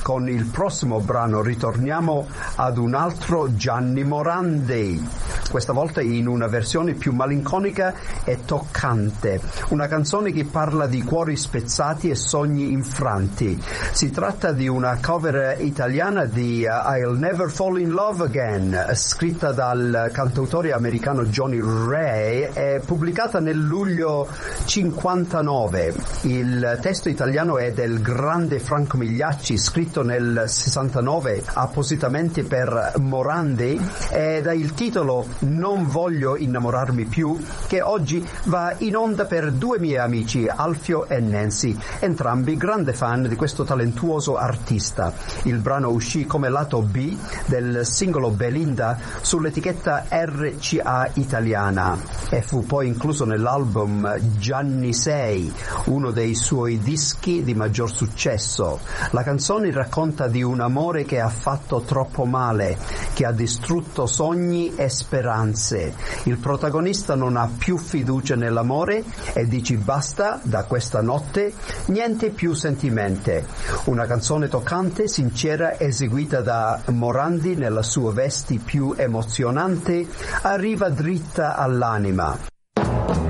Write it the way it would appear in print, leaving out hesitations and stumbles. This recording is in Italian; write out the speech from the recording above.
Con il prossimo brano ritorniamo ad un altro Gianni Morandi, questa volta in una versione più malinconica e toccante, una canzone che parla di cuori spezzati e sogni infranti. Si tratta di una cover italiana di I'll Never Fall in Love Again, scritta dal cantautore americano Johnny Ray e pubblicata nel luglio 59. Il testo italiano è del grande Franco Migliacci, scritto nel 69 appositamente per Morandi, ed ha il titolo Non voglio innamorarmi più, che oggi va in onda per due miei amici, Alfio e Nancy, entrambi grande fan di questo talentuoso artista. Il brano uscì come lato B del singolo Belinda sull'etichetta RCA italiana e fu poi incluso nell'album Gianni 6, uno dei suoi dischi di maggior successo. La canzone racconta di un amore che ha fatto troppo male, che ha distrutto sogni e speranze. Il protagonista non ha più fiducia nell'amore e dice basta, da questa notte niente più sentimente. Una canzone toccante, sincera, eseguita da Morandi nella sua veste più emozionante, arriva dritta all'anima.